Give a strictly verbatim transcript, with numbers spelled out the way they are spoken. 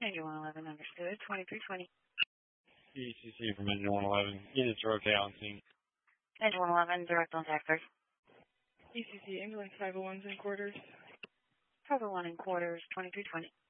Engine one eleven, understood. twenty-three twenty. E C C from Engine one eleven. Units are okay on scene. Engine one eleven, direct on taxi. E C C, ambulance five oh one's in quarters. five oh one in quarters, twenty-three twenty.